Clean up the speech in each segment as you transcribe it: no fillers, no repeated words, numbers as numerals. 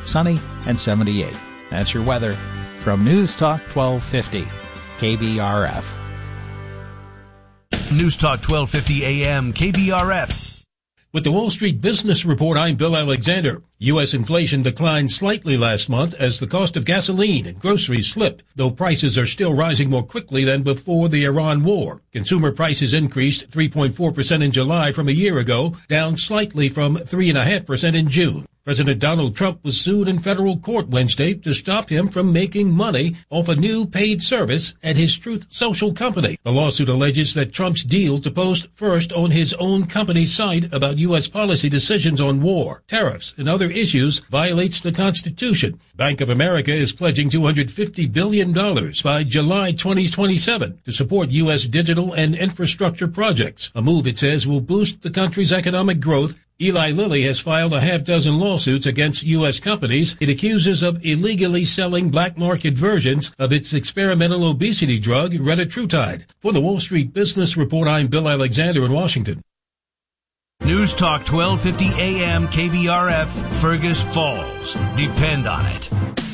sunny and 78. That's your weather from News Talk 1250, KBRF. News Talk 1250 AM, KBRF. With the Wall Street Business Report, I'm Bill Alexander. U.S. inflation declined slightly last month as the cost of gasoline and groceries slipped, though prices are still rising more quickly than before the Iran war. Consumer prices increased 3.4% in July from a year ago, down slightly from 3.5% in June. President Donald Trump was sued in federal court Wednesday to stop him from making money off a new paid service at his Truth Social company. The lawsuit alleges that Trump's deal to post first on his own company's site about U.S. policy decisions on war, tariffs, and other issues violates the Constitution. Bank of America is pledging $250 billion by July 2027 to support U.S. digital and infrastructure projects, a move it says will boost the country's economic growth. Eli Lilly has filed a half-dozen lawsuits against U.S. companies it accuses of illegally selling black market versions of its experimental obesity drug, retatrutide. For the Wall Street Business Report, I'm Bill Alexander in Washington. News Talk 1250 AM, KBRF, Fergus Falls. Depend on it.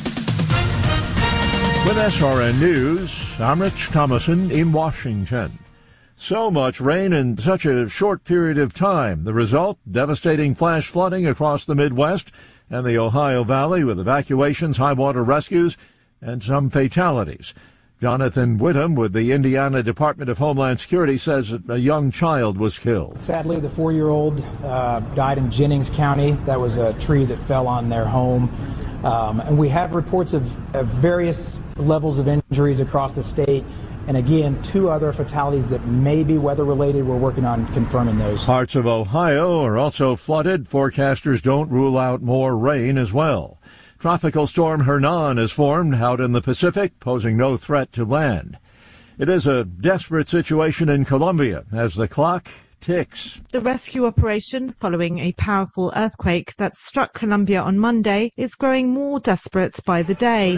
With SRN News, I'm Rich Thomason in Washington. So much rain in such a short period of time. The result, devastating flash flooding across the Midwest and the Ohio Valley with evacuations, high water rescues, and some fatalities. Jonathan Whittam with the Indiana Department of Homeland Security says that a young child was killed. Sadly, the 4-year-old died in Jennings County. That was a tree that fell on their home. And we have reports of various levels of injuries across the state. And again, 2 other fatalities that may be weather-related. We're working on confirming those. Parts of Ohio are also flooded. Forecasters don't rule out more rain as well. Tropical storm Hernan has formed out in the Pacific, posing no threat to land. It is a desperate situation in Colombia as the clock ticks. The rescue operation following a powerful earthquake that struck Colombia on Monday is growing more desperate by the day.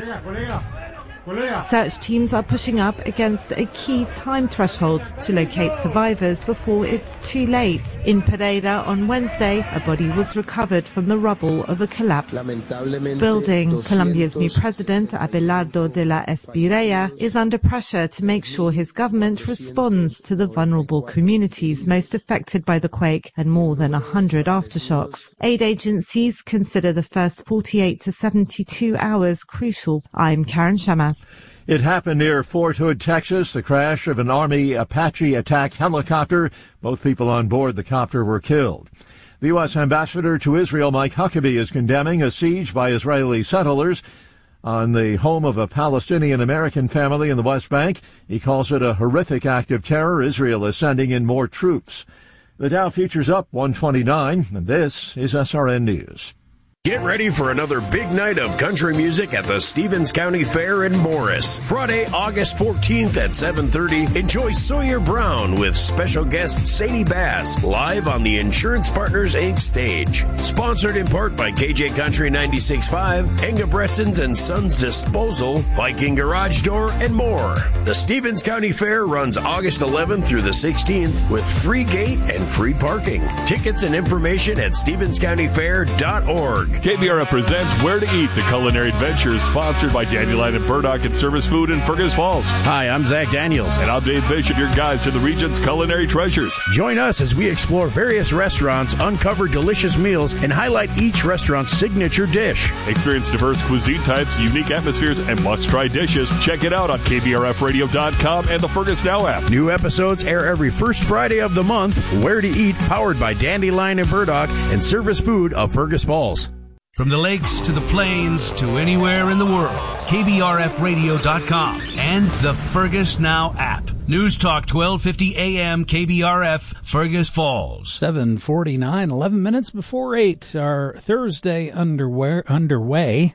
Search teams are pushing up against a key time threshold to locate survivors before it's too late. In Pereira on Wednesday, a body was recovered from the rubble of a collapsed building. Colombia's new president, Abelardo de la Espriella, is under pressure to make sure his government responds to the vulnerable communities most affected by the quake and more than 100 aftershocks. Aid agencies consider the first 48 to 72 hours crucial. I'm Karen Shamas. It happened near Fort Hood, Texas, the crash of an Army Apache attack helicopter. Both people on board the copter were killed. The U.S. ambassador to Israel, Mike Huckabee, is condemning a siege by Israeli settlers on the home of a Palestinian-American family in the West Bank. He calls it a horrific act of terror. Israel is sending in more troops. The Dow futures up 129, and this is SRN News. Get ready for another big night of country music at the Stevens County Fair in Morris. Friday, August 14th at 7:30, enjoy Sawyer Brown with special guest Sadie Bass live on the Insurance Partners Inc. stage. Sponsored in part by KJ Country 96.5, Engebretsen's and Sons Disposal, Viking Garage Door, and more. The Stevens County Fair runs August 11th through the 16th with free gate and free parking. Tickets and information at StevensCountyFair.org. KBRF presents Where to Eat, the culinary adventure, sponsored by Dandelion and Burdock and Service Food in Fergus Falls. Hi, I'm Zach Daniels. And I'm Dave Bishop, your guide to the region's culinary treasures. Join us as we explore various restaurants, uncover delicious meals, and highlight each restaurant's signature dish. Experience diverse cuisine types, unique atmospheres, and must-try dishes. Check it out on KBRFradio.com and the Fergus Now app. New episodes air every first Friday of the month. Where to Eat, powered by Dandelion and Burdock and Service Food of Fergus Falls. From the lakes to the plains to anywhere in the world, KBRFradio.com and the Fergus Now app. News Talk 1250 AM KBRF, Fergus Falls. 7:49, 11 minutes before 8. Our Thursday underway.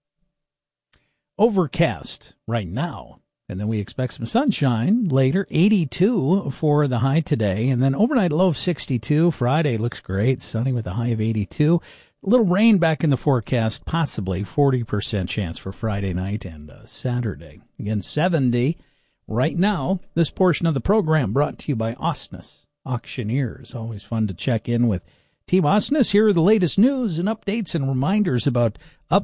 Overcast right now. And then we expect some sunshine later, 82 for the high today. And then overnight low of 62. Friday looks great, sunny with a high of 82. A little rain back in the forecast, possibly 40% chance for Friday night and Saturday. Again, 70 right now. This portion of the program brought to you by Osnes Auctioneers. Always fun to check in with Team Osnes. Here are the latest news and updates and reminders about